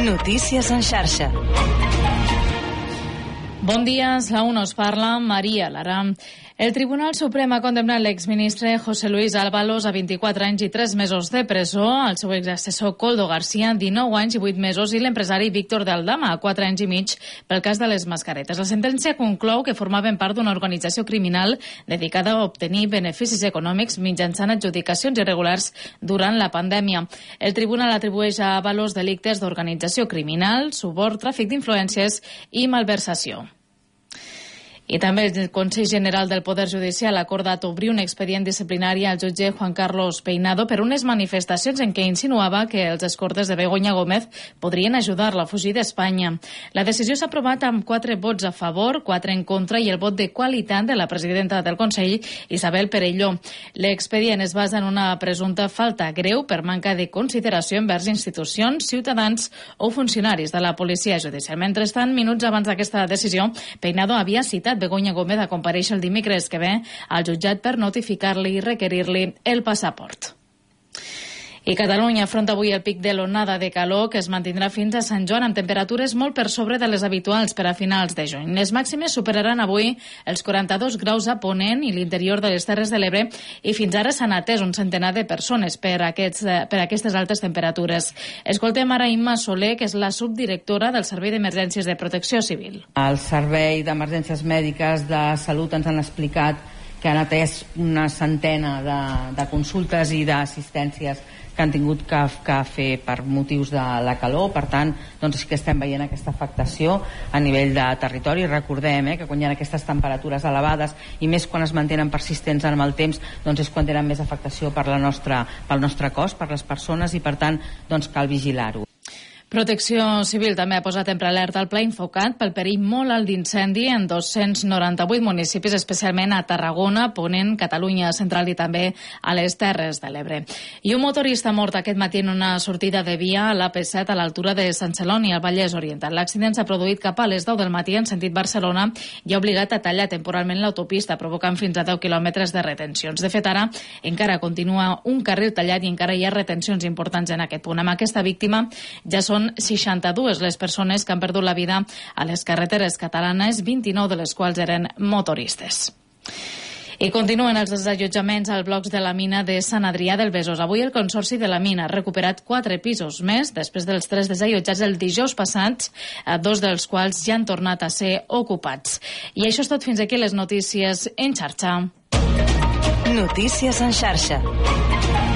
Notícies en xarxa. Bon dia, la 1 us parla Maria Lara. El Tribunal Suprem ha condemnat l'exministre José Luis Ábalos a 24 anys i 3 mesos de presó, el seu exassessor Koldo García 19 anys i 8 mesos i l'empresari Víctor de Aldama a 4 anys i mig pel cas de les mascaretes. La sentència conclou que formaven part d'una organització criminal dedicada a obtenir beneficis econòmics mitjançant adjudicacions irregulars durant la pandèmia. El tribunal atribueix a Ábalos delictes d'organització criminal, suborn, tràfic d'influències i malversació. I també el Consell General del Poder Judicial ha acordat obrir un expedient disciplinari al jutge Juan Carlos Peinado per unes manifestacions en què insinuava que els escortes de Begoña Gómez podrien ajudar-la a fugir d'Espanya. La decisió s'ha aprovat amb 4 vots a favor, 4 en contra i el vot de qualitat de la presidenta del Consell, Isabel Perelló. L'expedient es basa en una presumpta falta greu per manca de consideració envers institucions, ciutadans o funcionaris de la policia judicial. Mentrestant, minuts abans d'aquesta decisió, Peinado havia citat Begoña Gómez a comparèixer el dimecres que ve al jutjat per notificar-li i requerir-li el passaport. I Catalunya afronta avui el pic de l'onada de calor que es mantindrà fins a Sant Joan amb temperatures molt per sobre de les habituals per a finals de juny. Les màximes superaran avui els 42 graus a Ponent i l'interior de les Terres de l'Ebre i fins ara s'han atès un centenar de persones per aquestes altes temperatures. Escoltem ara Imma Soler, que és la subdirectora del Servei d'Emergències de Protecció Civil. El Servei d'Emergències Mèdiques de Salut ens han explicat que han atès una centena de consultes i d'assistències que han tingut que fer per motius de la calor. Per tant, doncs sí que estem veient aquesta afectació a nivell de territori. Recordem que quan hi ha aquestes temperatures elevades i més quan es mantenen persistents en el temps, doncs és quan tenen més afectació pel nostre cos, per les persones, i per tant doncs cal vigilar-ho. Protecció Civil també ha posat en prealerta el Pla Infocat pel perill molt alt d'incendi en 298 municipis, especialment a Tarragona, Ponent, Catalunya Central i també a les Terres de l'Ebre. I un motorista mort aquest matí en una sortida de via a l'AP7 a l'altura de Sant Celoni, al Vallès Oriental. L'accident s'ha produït cap a les 10 del matí en sentit Barcelona i ha obligat a tallar temporalment l'autopista, provocant fins a 10 quilòmetres de retencions. De fet, ara encara continua un carril tallat i encara hi ha retencions importants en aquest punt. Amb aquesta víctima ja són 62 les persones que han perdut la vida a les carreteres catalanes, 29 de les quals eren motoristes. I continuen els desallotjaments als blocs de la mina de Sant Adrià del Besòs. Avui el Consorci de la Mina ha recuperat 4 pisos més després dels 3 desallotjats el dijous passats, 2 dels quals ja han tornat a ser ocupats. I això és tot, fins aquí les notícies en xarxa. Notícies en xarxa.